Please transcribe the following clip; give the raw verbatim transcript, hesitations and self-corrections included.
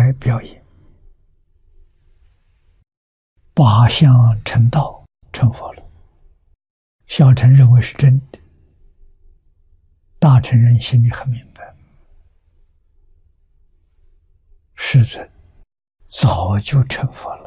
来表演，八相成道，成佛了。小乘认为是真的，大乘人心里很明白，世尊早就成佛了。